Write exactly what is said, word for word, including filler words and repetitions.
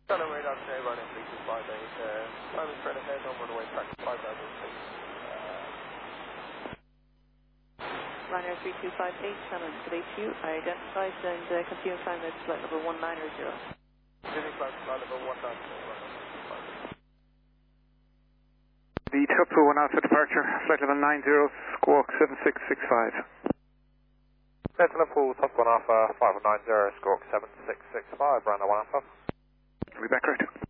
Got a radar today, running three two five eight, uh, climbing straight ahead on runway track five thousand six. Ryanair three two five eight, Shannon, good H U, identified and uh, continue climb at flight level one nine zero. Continue climb flight level one nine zero. The Chopper one Alpha departure, flight level nine zero, squawk seven six six five. Sentinel Pool, Top one Alpha, five one nine zero, squawk seven six six five, Ryanair one Alpha. We'll be back right.